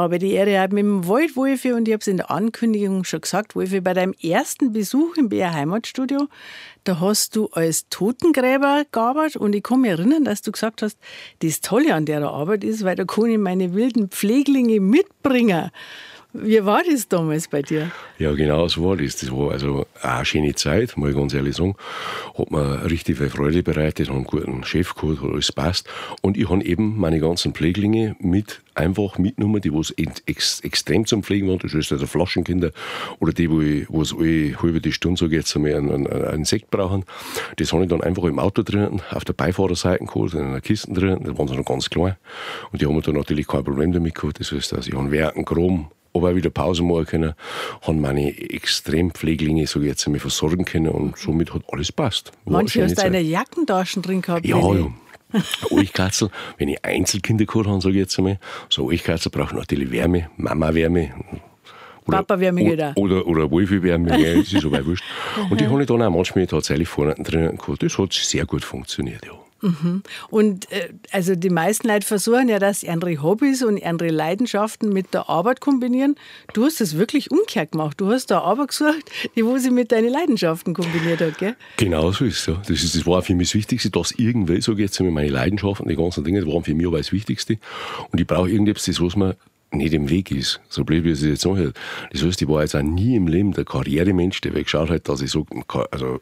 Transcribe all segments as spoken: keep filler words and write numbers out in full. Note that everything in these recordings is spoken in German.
Aber die Ehre hat mit dem Wald, Wolfi, und ich habe es in der Ankündigung schon gesagt, Wolfi, bei deinem ersten Besuch im B R Heimatstudio, da hast du als Totengräber gearbeitet und ich kann mich erinnern, dass du gesagt hast, das Tolle an der Arbeit ist, weil da kann ich meine wilden Pfleglinge mitbringen. Wie war das damals bei dir? Ja, genau so war das. Das war also eine schöne Zeit, muss ich ganz ehrlich sagen. Hat mir richtig viel Freude bereitet, habe einen guten Chef gehabt, hat alles passt. Und ich habe eben meine ganzen Pfleglinge mit einfach mitgenommen, die was ex, extrem zum Pflegen waren. Das heißt also Flaschenkinder oder die, die was alle halbe die Stunde, sage ich jetzt einmal, einen, einen, einen Sekt brauchen. Das habe ich dann einfach im Auto drinnen, auf der Beifahrerseite geholt, in einer Kiste drinnen. Da waren sie noch ganz klein. Und die haben da natürlich kein Problem damit gehabt. Das heißt, also ich habe Werken, Chrom, aber auch wieder Pause machen können, haben meine Extrempfleglinge, so jetzt einmal, versorgen können und somit hat alles passt. Manche hast du eine Jackentaschen drin gehabt? Ja, ja. Eichkatzel, wenn ich Einzelkinder gehabt habe, sage ich jetzt einmal, so Eichkatzel braucht natürlich Wärme, Mama-Wärme. Papa-Wärme geht auch. Oder, oder Wolfi-Wärme, ja, das ist aber wurscht. Und die habe ich dann auch manchmal tatsächlich vorne drin gehabt. Das hat sehr gut funktioniert, ja. Mhm. Und äh, also die meisten Leute versuchen ja, dass sie andere Hobbys und andere Leidenschaften mit der Arbeit kombinieren. Du hast das wirklich umgekehrt gemacht. Du hast da eine Arbeit gesucht, die wo sie mit deinen Leidenschaften kombiniert hat, gell? Genau so ist es, ja. Das, ist, das war für mich das Wichtigste, dass irgendwie, sage ich jetzt mal, meine Leidenschaften, die ganzen Dinge, die waren für mich aber das Wichtigste. Und ich brauche irgendetwas, das, was mir nicht im Weg ist. So blöd, wie es jetzt anhört. Das heißt, ich war jetzt auch nie im Leben der Karrieremensch, der geschaut hat, dass ich so, also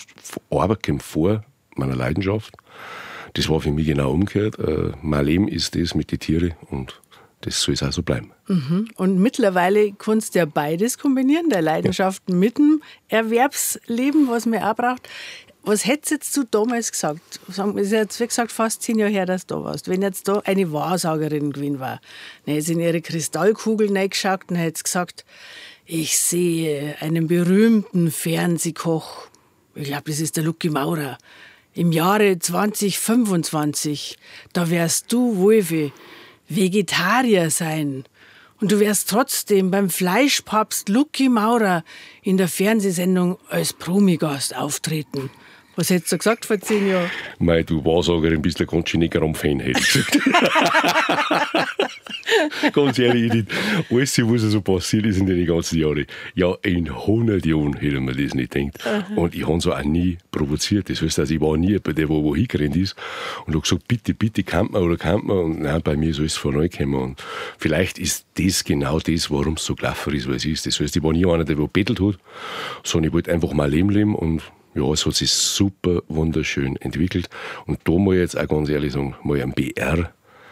Arbeit kommt vor meiner Leidenschaft. Das war für mich genau umgekehrt. Äh, mein Leben ist das mit den Tieren und das soll es auch so bleiben. Mhm. Und mittlerweile kannst du ja beides kombinieren, der Leidenschaften ja. mit dem Erwerbsleben, was man auch braucht. Was hättest jetzt du damals gesagt? Es ist jetzt, wie gesagt, fast zehn Jahre her, dass du da warst. Wenn jetzt da eine Wahrsagerin gewesen war, dann hätte sie in ihre Kristallkugel reingeschaut und hätte gesagt, ich sehe einen berühmten Fernsehkoch. Ich glaube, das ist der Lucky Maurer. Im Jahre zwanzig fünfundzwanzig, da wirst du, Wolfi, Vegetarier sein. Und du wirst trotzdem beim Fleischpapst Lucky Maurer in der Fernsehsendung als Promigast auftreten. Was hättest du gesagt vor zehn Jahren? Mei, du Wahrsagerin, bist ein ganz schöner Gramm-Fan, hätte ich gesagt. Ganz ehrlich, Edith, alles, was so passiert ist in den ganzen Jahren, ja, in hundert Jahren hätte man das nicht gedacht. Aha. Und ich habe es auch nie provoziert. Das heißt, also ich war nie bei der, der wo hingerannt ist und habe gesagt, bitte, bitte, kann man oder kann man. Und nein, bei mir ist alles vorangekommen. Und vielleicht ist das genau das, warum es so gelaufen ist, was es ist. Das heißt, ich war nie einer, der bettelt hat, sondern ich wollte einfach mein Leben leben und ja, es hat sich super wunderschön entwickelt. Und da muss ich jetzt auch ganz ehrlich sagen, mal ein B R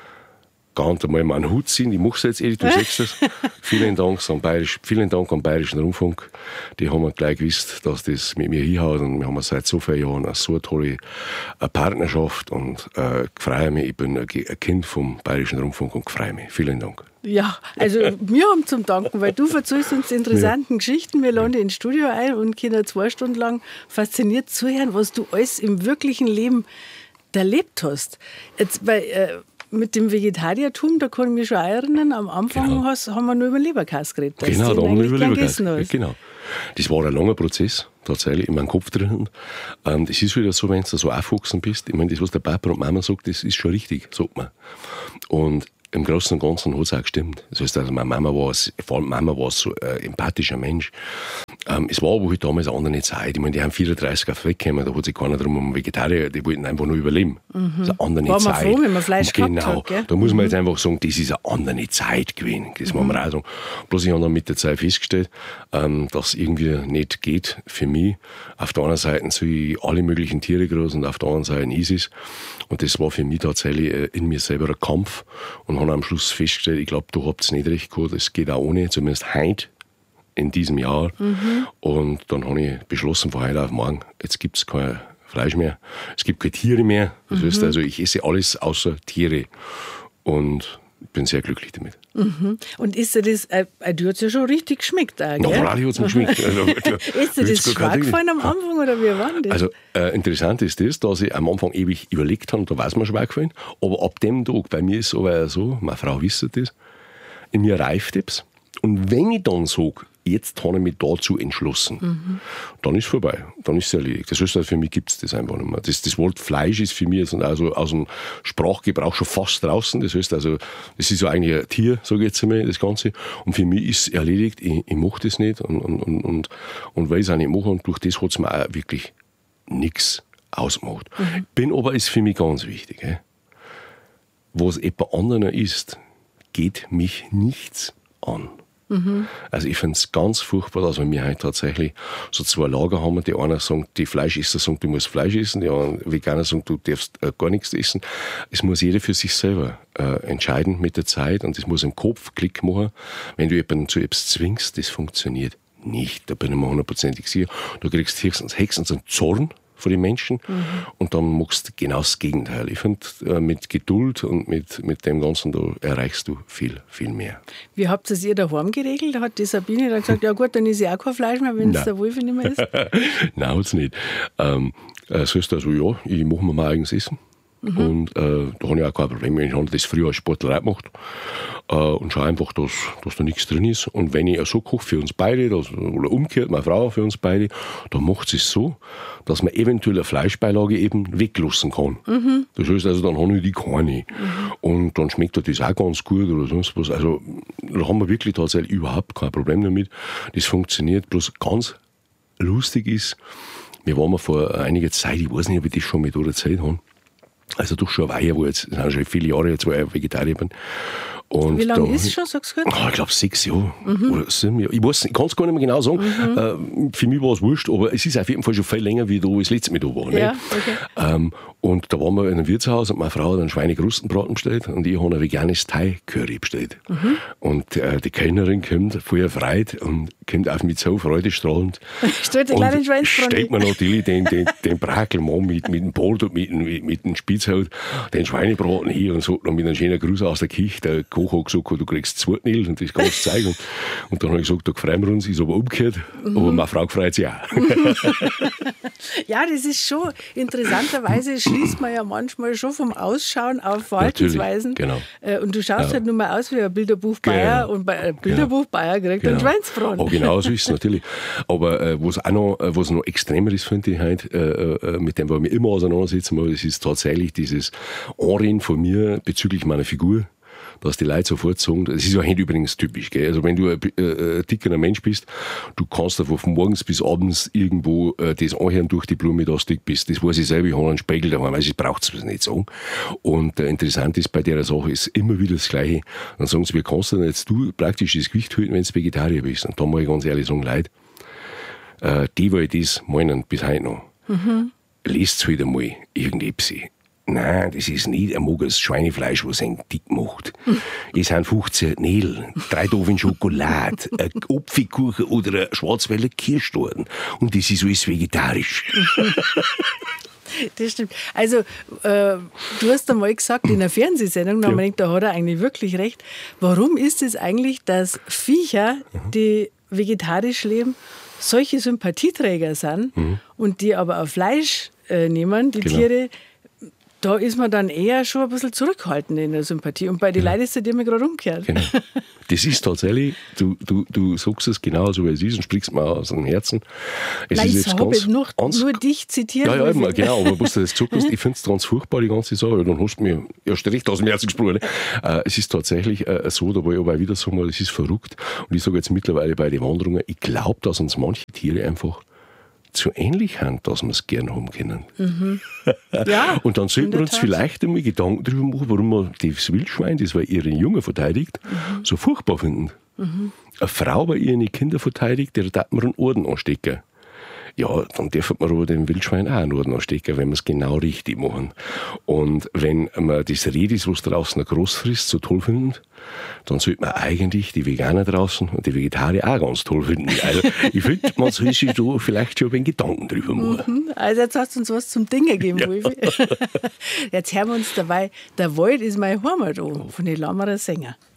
ganz einmal mal einen Hut ziehen. Ich mache es jetzt, Edith, du sagst es. vielen, Dank am Bayerisch, vielen Dank am Bayerischen Rundfunk. Die haben gleich gewusst, dass das mit mir hinhaut. Und wir haben seit so vielen Jahren eine so tolle Partnerschaft. Und äh, ich freue mich, ich bin ein Kind vom Bayerischen Rundfunk und freue mich. Vielen Dank. Ja, also wir haben zum Danken, weil du erzählst uns die interessanten ja. Geschichten. Wir laden dich ins Studio ein und können zwei Stunden lang fasziniert zuhören, was du alles im wirklichen Leben erlebt hast. Jetzt bei, äh, mit dem Vegetariertum, da kann ich mich schon erinnern, am Anfang genau. hast, haben wir nur über Leberkäse geredet. Genau, da haben wir über Leberkäse. Genau. Das war ein langer Prozess, tatsächlich, in meinem Kopf drin. Ähm, das ist wieder so, wenn du so aufgewachsen bist. Ich meine, das, was der Papa und Mama sagt, das ist schon richtig, sagt man. Und im Großen und Ganzen hat es auch gestimmt. Das heißt, also meine Mama war, vor allem Mama war so ein äh, empathischer Mensch. Ähm, es war aber halt damals eine andere Zeit. Ich meine, die haben vierunddreißig auf weggekommen, da hat sich keiner drum um Vegetarier, die wollten einfach nur überleben. Mhm. Das ist eine andere war Zeit. War man froh, wenn man Fleisch genau, gehabt hat, gell? Da muss man mhm. jetzt einfach sagen, das ist eine andere Zeit gewesen. Das mhm. muss man auch sagen. Bloß ich habe dann mit der Zeit festgestellt, ähm, dass es irgendwie nicht geht für mich. Auf der einen Seite so alle möglichen Tiere groß und auf der anderen Seite ISIS. Und das war für mich tatsächlich äh, in mir selber ein Kampf. Und habe am Schluss festgestellt, ich glaube, du habt es nicht recht gehabt, es geht auch ohne, zumindest heute in diesem Jahr. Mhm. Und dann habe ich beschlossen, von heute auf morgen, jetzt gibt es kein Fleisch mehr, es gibt keine Tiere mehr. Das mhm. heißt also, ich esse alles außer Tiere und bin sehr glücklich damit. Mhm. Und ist dir das, äh, du hat es ja schon richtig geschmeckt auch, gell? Ja, freilich hat es mir geschmeckt. Also, ist dir das schwer gefallen am Anfang oder wie war das? Also äh, interessant ist das, dass ich am Anfang ewig überlegt habe, da war es mir schwer gefallen, aber ab dem Tag, bei mir ist es aber so, meine Frau wisst das, in mir reift es und wenn ich dann sage, jetzt habe ich mich dazu entschlossen. Mhm. Dann ist es vorbei, dann ist es erledigt. Das heißt, für mich gibt es das einfach nicht mehr. Das, das Wort Fleisch ist für mich also aus dem Sprachgebrauch schon fast draußen. Das heißt also, das ist ja eigentlich ein Tier, sage ich jetzt einmal, das Ganze. Und für mich ist es erledigt, ich, ich mache das nicht und, und, und, und, und weil ich es auch nicht mache und durch das hat es mir auch wirklich nichts ausgemacht. Mhm. Bin aber, ist für mich ganz wichtig, he? Was jemand anderer ist, geht mich nichts an. Mhm. Also ich finde es ganz furchtbar, dass wir heute tatsächlich so zwei Lager haben. Die einer sagt, die Fleischesser sagen, du musst Fleisch essen, die anderen Veganer sagen, du darfst äh, gar nichts essen. Es muss jeder für sich selber äh, entscheiden mit der Zeit und es muss im Kopf Klick machen. Wenn du jemanden zu etwas zwingst, das funktioniert nicht. Da bin ich mir hundertprozentig sicher. Du kriegst höchstens, höchstens einen Zorn von den Menschen mhm. und dann machst du genau das Gegenteil. Ich finde, äh, mit Geduld und mit, mit dem Ganzen, da erreichst du viel, viel mehr. Wie habt ihr es ihr daheim geregelt? Da hat die Sabine dann gesagt, ja gut, dann ist ja auch kein Fleisch mehr, wenn es der Wolf nicht mehr ist. Nein, hat es nicht. Ähm, das heißt also, ja, ich mache mir mein eigenes Essen. Mhm. Und äh, da habe ich auch kein Problem. Ich habe das früher als Sportlerei gemacht äh, und schaue einfach, dass, dass da nichts drin ist. Und wenn ich so koche für uns beide, dass, oder umgekehrt, meine Frau für uns beide, dann macht sie es so, dass man eventuell eine Fleischbeilage eben weglassen kann. Mhm. Das heißt also, dann habe ich die keine. Mhm. Und dann schmeckt das auch ganz gut oder sonst was. Also da haben wir wirklich tatsächlich überhaupt kein Problem damit. Das funktioniert. Bloß ganz lustig ist, wir waren mal vor einiger Zeit, ich weiß nicht, ob ich das schon mit oder erzählt habe, also doch schon eine Weile, wo jetzt, das sind schon viele Jahre jetzt, wo ich Vegetarier bin. Und wie lange ist es schon, sagst du gut? Oh, ich glaube sechs Jahre mhm. oder sieben Jahre. Ich weiß, ich kann es gar nicht mehr genau sagen. Mhm. Äh, für mich war es wurscht, aber es ist auf jeden Fall schon viel länger, wie da das letzte Mal da war. Ja, okay. ähm, und da waren wir in einem Wirtshaus und meine Frau hat einen Schweinekrustenbraten bestellt und ich habe ein veganes Thai-Curry bestellt. Mhm. Und äh, die Kellnerin kommt voll erfreut und kommt auf mich so freudestrahlend. Stellt den kleinen Schweinsbraten. Stellt mir natürlich den, den, den Brakelmann mit, mit dem Bord und mit, mit, mit dem Spitzhaut, den Schweinebraten hier und so, und mit einem schönen Gruß aus der Küche. Der Koch hat gesagt, du kriegst zwei Nil und das kannst du zeigen. Und, und dann habe ich gesagt, da freuen wir uns, ist aber umgekehrt. Mhm. Aber meine Frau freut sich auch. Ja, das ist schon, interessanterweise schließt man ja manchmal schon vom Ausschauen auf Verhaltensweisen. Genau. Und du schaust ja. halt nur mal aus wie ein Bilderbuch Bayer, genau. und bei ein Bilderbuch Bayer kriegt genau. einen Schweinsbraten. Oh, genau so ist es natürlich. Aber äh, was auch noch, äh, was noch extremer ist, finde ich heute, äh, äh, mit dem wir mich immer auseinandersetzen, das ist tatsächlich dieses Anreden von mir bezüglich meiner Figur, dass die Leute sofort sagen, das ist ja heute übrigens typisch, gell? Also wenn du ein, äh, ein dickerer Mensch bist, du kannst einfach von morgens bis abends irgendwo äh, das anhören durch die Blume, dass du dick bist. Das weiß ich selber, ich habe einen Spiegel daheim, weil ich braucht es nicht sagen. Und äh, interessant ist bei der Sache, ist immer wieder das Gleiche. Dann sagen sie, wie kannst du denn jetzt du praktisch das Gewicht halten, wenn du Vegetarier bist? Und da muss ich ganz ehrlich sagen, Leute, äh, die, weil das meinen bis heute noch, mhm. lest halt einmal irgendetwas. Nein, das ist nicht ein mageres Schweinefleisch, was einen dick macht. Hm. Es sind fünfzehn Nägel, drei Tafeln Schokolade, ein Apfelkuchen oder ein Schwarzwälder Kirschtorten. Und das ist alles vegetarisch. Das stimmt. Also, äh, du hast einmal gesagt, in einer Fernsehsendung, da, ja. gedacht, da hat er eigentlich wirklich recht. Warum ist es eigentlich, dass Viecher, die vegetarisch leben, solche Sympathieträger sind mhm. und die aber auf Fleisch äh, nehmen, die genau. Tiere? Da ist man dann eher schon ein bisschen zurückhaltend in der Sympathie. Und bei den ja. Leuten ist das immer gerade umgekehrt. Genau. Das ist tatsächlich, du, du, du sagst es genau so, wie es ist und sprichst mir aus dem Herzen. Es Nein, ist ich habe nur, nur dich zitiert. Ja, ja, eben, genau, aber was du das gesagt hast, ich finde es ganz furchtbar, die ganze Sache. Dann hast du mir erst recht aus dem Herzen gesprochen. Äh, es ist tatsächlich äh, so, da wollte ich aber wieder sagen, es ist verrückt. Und ich sage jetzt mittlerweile bei den Wanderungen, ich glaube, dass uns manche Tiere einfach so ähnlich haben, dass wir es gerne haben können. Mhm. Ja, und dann sollten wir uns Tat. vielleicht einmal Gedanken darüber machen, warum wir das Wildschwein, das wir ihren Jungen verteidigt, mhm. so furchtbar finden. Mhm. Eine Frau, bei ihre Kinder verteidigt, der darf man einen Orden anstecken. Ja, dann dürfen wir aber dem Wildschwein auch einen Orden anstecken, wenn wir es genau richtig machen. Und wenn man das Reh ist, was draußen noch groß frisst, so toll finden, dann sollte man eigentlich die Veganer draußen und die Vegetarier auch ganz toll finden. Also ich finde, man soll sich da vielleicht schon ein wenig Gedanken drüber machen. Also jetzt hast du uns was zum Ding gegeben, ja. Wolfi. Jetzt hören wir uns dabei, der Wald ist mein Heimat an, von den Lammerer Sänger.